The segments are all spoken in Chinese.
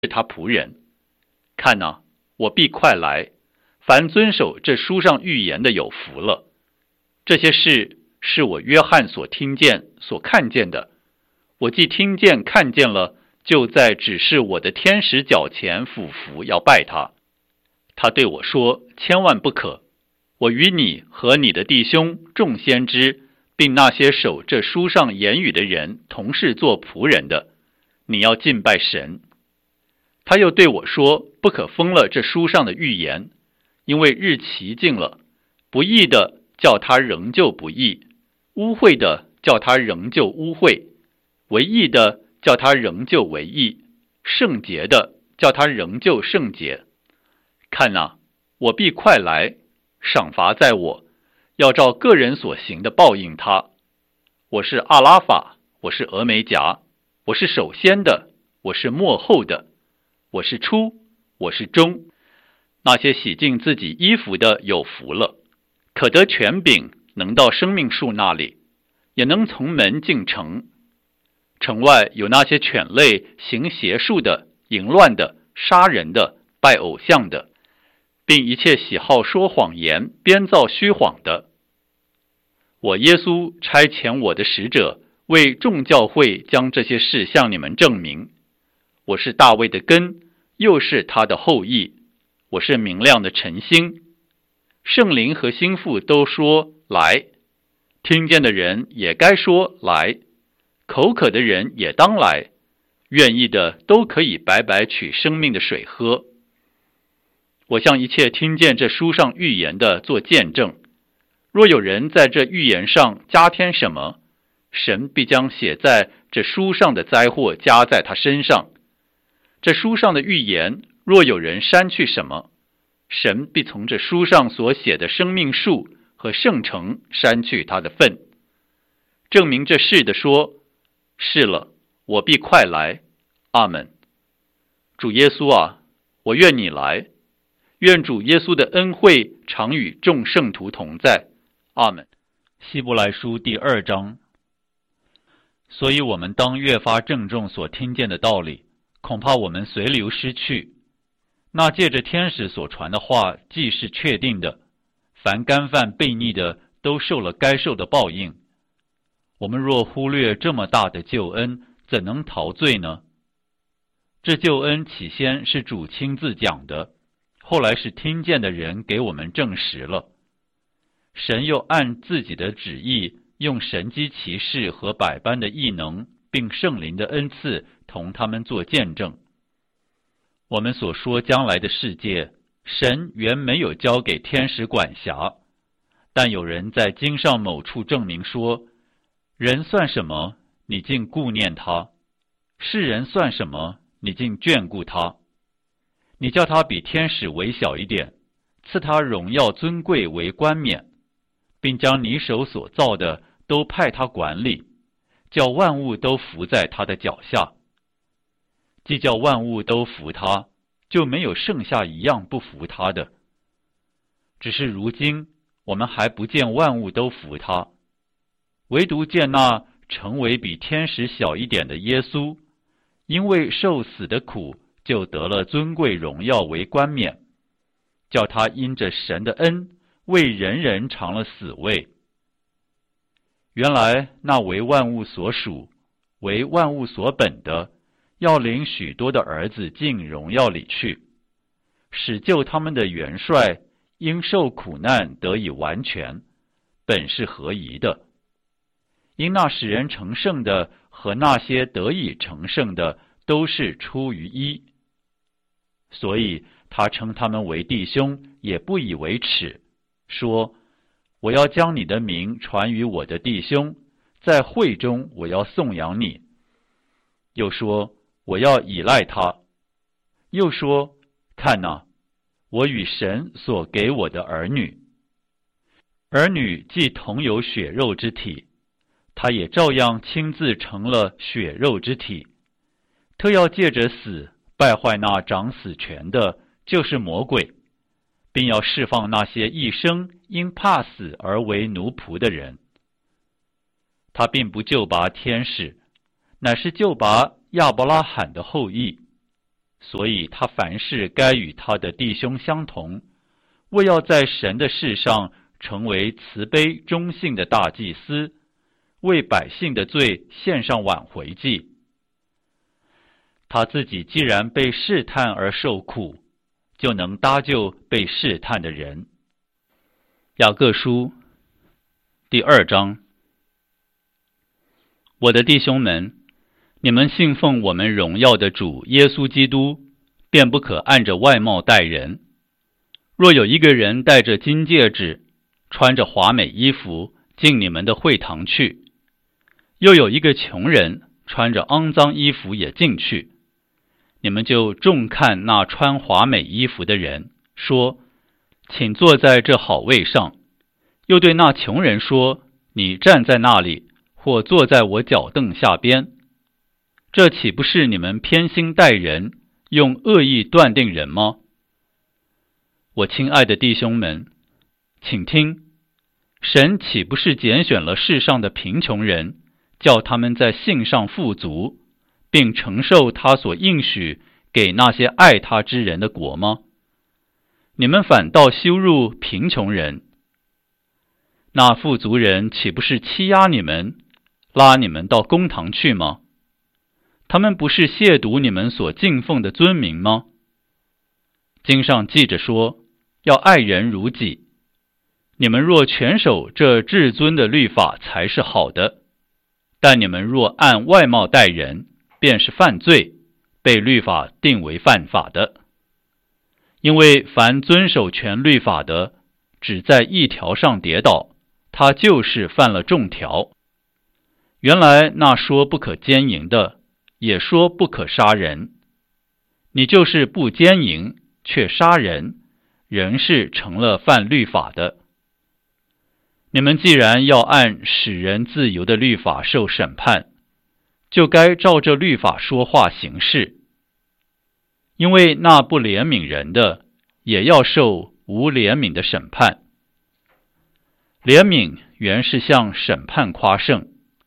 是他仆人。看哪，我必快来，凡遵守这书上预言的有福了。这些事是我约翰所听见、所看见的。我既听见、看见了，就在指示我的天使脚前俯伏，要拜他。他对我说：千万不可！我与你和你的弟兄众先知，并那些守这书上言语的人，同是做仆人的。你要敬拜神。他又对我说：不可封了这书上的预言，因为日期近了。不义的叫他仍旧不义，污秽的叫他仍旧污秽，为义的叫他仍旧为义，圣洁的叫他仍旧圣洁。看哪，我必快来，赏罚在我，要照个人所行的报应他。我是阿拉法，我是俄梅戛，我是首先的，我是末后的，我是初，我是终。那些洗净自己衣服的有福了，可得权柄，能到生命树那里，也能从门进城。城外有那些犬类、行邪术的、淫乱的、杀人的、拜偶像的，并一切喜好说谎言、编造虚谎的。我耶稣差遣我的使者，为众教会将这些事向你们证明。我是大卫的根，又是他的后裔。我是明亮的晨星。圣灵和心腹都说来，听见的人也该说来，口渴的人也当来，愿意的都可以白白取生命的水喝。我向一切听见这书上预言的做见证，若有人在这预言上加添什么，神必将写在这书上的灾祸加在他身上。这书上的预言，若有人删去什么，神必从这书上所写的生命树和圣城删去他的份。证明这事的说：是了，我必快来。阿们。主耶稣啊，我愿你来。愿主耶稣的恩惠常与众圣徒同在。阿们。 希伯来书第2章。所以我们当越发郑重所听见的道理，恐怕我们随流失去。那借着天使所传的话，既是确定的，凡干犯悖逆的，都受了该受的报应。我们若忽略这么大的救恩，怎能逃罪呢？这救恩起先是主亲自讲的，后来是听见的人给我们证实了。神又按自己的旨意，用神机骑士和百般的异能，并圣灵的恩赐，同他们做见证。我们所说将来的世界，神原没有交给天使管辖，但有人在经上某处证明说：人算什么，你竟顾念他；世人算什么，你竟眷顾他。你叫他比天使微小一点，赐他荣耀尊贵为冠冕，并将你手所造的都派他管理，叫万物都伏在他的脚下。既叫万物都服他，就没有剩下一样不服他的。只是如今我们还不见万物都服他，唯独见那成为比天使小一点的耶稣，因为受死的苦，就得了尊贵荣耀为冠冕，叫他因着神的恩，为人人尝了死味。原来那为万物所属，为万物所本的，要领许多的儿子进荣耀里去，使救他们的元帅因受苦难得以完全，本是合宜的。因那使人成圣的和那些得以成圣的，都是出于一，所以他称他们为弟兄，也不以为耻，说：我要将你的名传于我的弟兄，在会中我要颂扬你。又说：我要倚赖他。又说：看哪，我与神所给我的儿女。儿女既同有血肉之体，他也照样亲自成了血肉之体，特要借着死败坏那掌死权的，就是魔鬼，并要释放那些一生因怕死而为奴仆的人。他并不救拔天使，乃是救拔亚伯拉罕的后裔。 所以他凡事该与他的弟兄相同，为要在神的事上成为慈悲忠信的大祭司，为百姓的罪献上挽回祭。他自己既然被试探而受苦，就能搭救被试探的人。 雅各书第2章。我的弟兄们，你们信奉我们荣耀的主耶稣基督，便不可按着外貌待人。若有一个人戴着金戒指，穿着华美衣服进你们的会堂去，又有一个穷人穿着肮脏衣服也进去，你们就重看那穿华美衣服的人，说：请坐在这好位上。又对那穷人说：你站在那里，或坐在我脚凳下边。这岂不是你们偏心待人，用恶意断定人吗？我亲爱的弟兄们，请听，神岂不是拣选了世上的贫穷人，叫他们在信上富足，并承受他所应许给那些爱他之人的国吗？你们反倒羞辱贫穷人。那富足人岂不是欺压你们，拉你们到公堂去吗？他们不是亵渎你们所敬奉的尊名吗？经上记着说，要爱人如己。你们若全守这至尊的律法，才是好的。但你们若按外貌待人，便是犯罪，被律法定为犯法的。因为凡遵守全律法的，只在一条上跌倒，他就是犯了众条。原来那说不可奸淫的，也说不可杀人。你就是不奸淫，却杀人，仍是成了犯律法的。你们既然要按使人自由的律法受审判，就该照着律法说话行事。因为那不怜悯人的，也要受无怜悯的审判。怜悯原是向审判夸胜。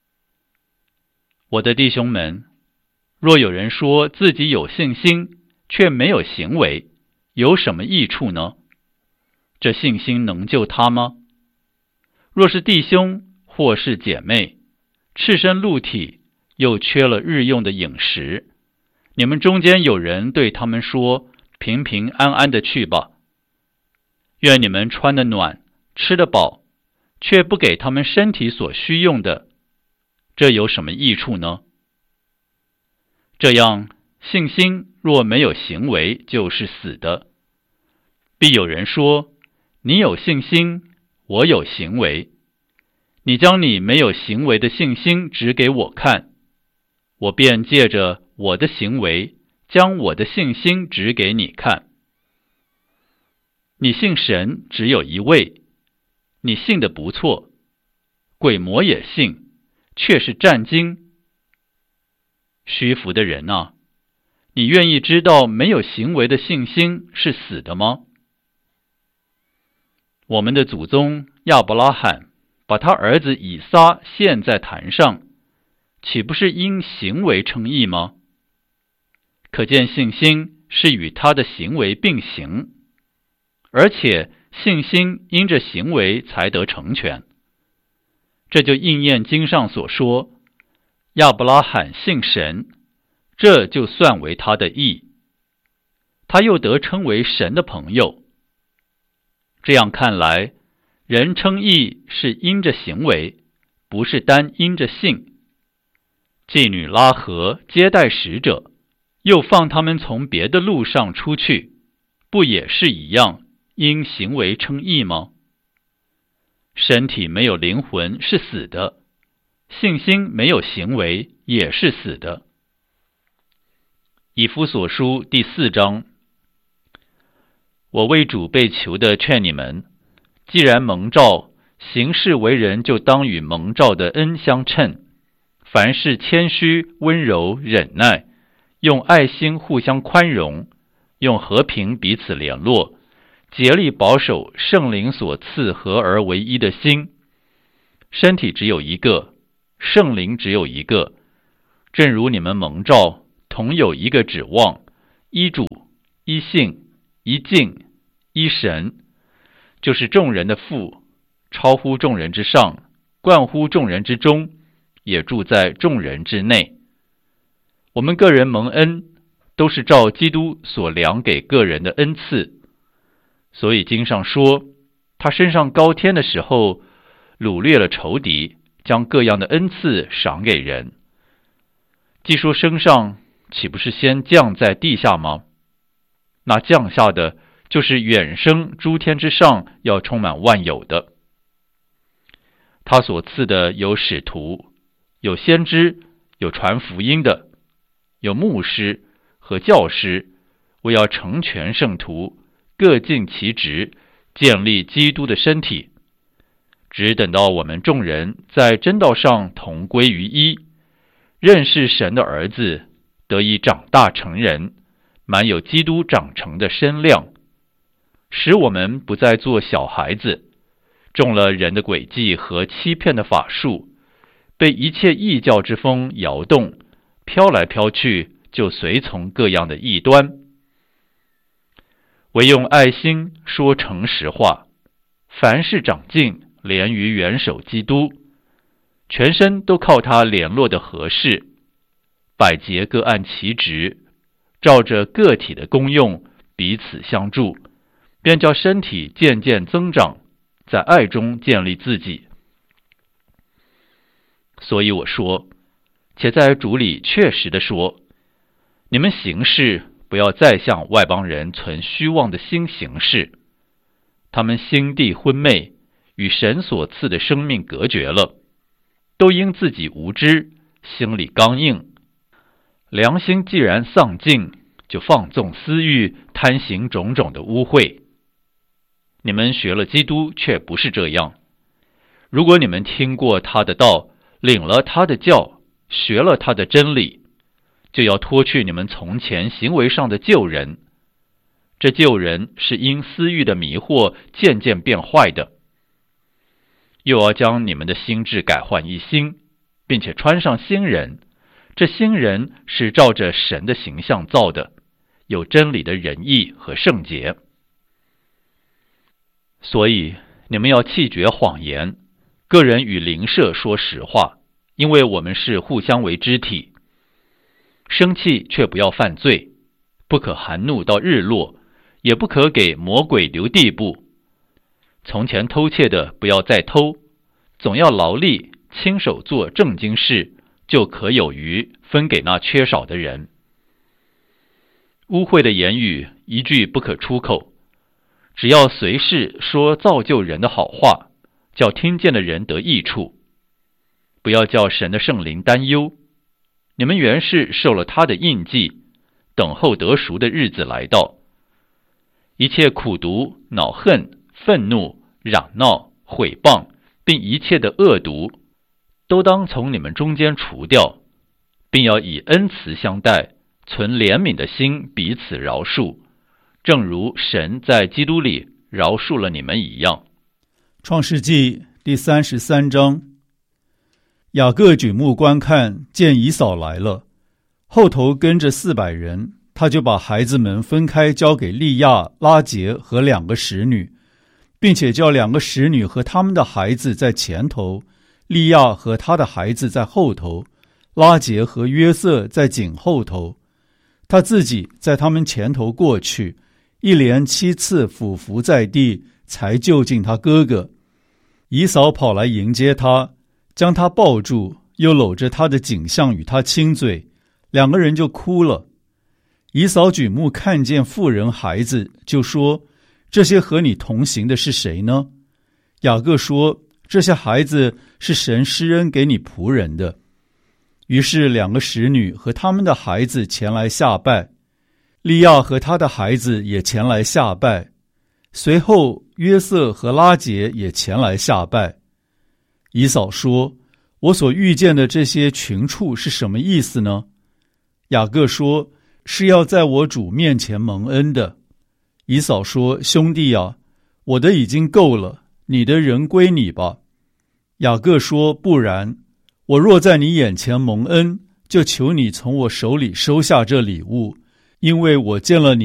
我的弟兄们，若有人说自己有信心，却没有行为，有什么益处呢？这信心能救他吗？若是弟兄或是姐妹，赤身露体，又缺了日用的饮食，你们中间有人对他们说：平平安安的去吧。愿你们穿得暖，吃得饱，却不给他们身体所需用的，这有什么益处呢？这样，信心若没有行为，就是死的。必有人说：你有信心，我有行为。你将你没有行为的信心指给我看，我便借着我的行为，将我的信心指给你看。你信神只有一位，你信得不错，鬼魔也信，却是战惊。虚浮的人啊，你愿意知道没有行为的信心是死的吗？我们的祖宗亚伯拉罕把他儿子以撒献在坛上，岂不是因行为称义吗？可见信心是与他的行为并行，而且信心因着行为才得成全。这就应验经上所说，亚伯拉罕信神，这就算为他的义，他又得称为神的朋友。这样看来，人称义是因着行为，不是单因着信。妓女拉合接待使者，又放他们从别的路上出去，不也是一样，因行为称义吗？身体没有灵魂是死的，信心没有行为也是死的。以弗所书第4章。我为主被囚的劝你们，既然蒙召，行事为人就当与蒙召的恩相称，凡事谦虚温柔忍耐，用爱心互相宽容，用和平彼此联络，竭力保守圣灵所赐合而为一的心。身体只有一个，圣灵只有一个，正如你们蒙召，同有一个指望， 依主、依信、依敬、依神，就是众人的父，超乎众人之上，冠乎众人之中，也住在众人之内。我们个人蒙恩，都是照基督所量给个人的恩赐。所以经上说，他升上高天的时候，掳掠了仇敌，将各样的恩赐赏给人。既说升上，岂不是先降在地下吗？那降下的，就是远升诸天之上，要充满万有的。他所赐的有使徒，有先知，有传福音的，有牧师和教师，为要成全圣徒，各尽其职，建立基督的身体，只等到我们众人在真道上同归于一，认识神的儿子，得以长大成人，满有基督长成的身量，使我们不再做小孩子，中了人的诡计和欺骗的法术，被一切异教之风摇动，飘来飘去，就随从各样的异端。唯用爱心说诚实话，凡事长进，连于元首基督，全身都靠他联络的合适，百节各按其职，照着个体的功用彼此相助，便叫身体渐渐增长，在爱中建立自己。所以我说，且在主里确实地说，你们行事不要再向外邦人存虚妄的心行事，他们心地昏昧，与神所赐的生命隔绝了，都因自己无知，心里刚硬，良心既然丧尽，就放纵私欲，贪行种种的污秽。你们学了基督，却不是这样。如果你们听过他的道，领了他的教，学了他的真理，就要脱去你们从前行为上的旧人。这旧人是因私欲的迷惑渐渐变坏的，又要将你们的心志改换一新，并且穿上新人。这新人是照着神的形象造的，有真理的仁义和圣洁。所以你们要弃绝谎言，个人与邻舍说实话，因为我们是互相为肢体。生气却不要犯罪，不可含怒到日落，也不可给魔鬼留地步。从前偷窃的不要再偷，总要劳力，亲手做正经事，就可有余分给那缺少的人。污秽的言语一句不可出口，只要随时说造就人的好话，叫听见的人得益处。不要叫神的圣灵担忧，你们原是受了他的印记，等候得赎的日子来到。一切苦毒、恼恨、愤怒、嚷闹、毁谤，并一切的恶毒，都当从你们中间除掉，并要以恩慈相待，存怜悯的心彼此饶恕，正如神在基督里饶恕了你们一样。 创世纪第33章。雅各举目观看，见以扫来了，后头跟着400人，他就把孩子们分开，交给利亚、拉结和2个使女，并且叫2个使女和他们的孩子在前头，利亚和他的孩子在后头，拉结和约瑟在紧后头。他自己在他们前头过去，一连7次俯伏在地，才就近他哥哥。以扫跑来迎接他，将他抱住，又搂着他的颈项与他亲嘴，2个人就哭了。以扫举目看见妇人孩子，就说：这些和你同行的是谁呢？雅各说：这些孩子是神施恩给你仆人的。于是2个使女和他们的孩子前来下拜，利亚和他的孩子也前来下拜，随后约瑟和拉结也前来下拜。以扫说：我所遇见的这些群畜是什么意思呢？雅各说：是要在我主面前蒙恩的。以扫说：兄弟啊，我的已经够了，你的人归你吧。雅各说：不然，我若在你眼前蒙恩，就求你从我手里收下这礼物， 因为我见了你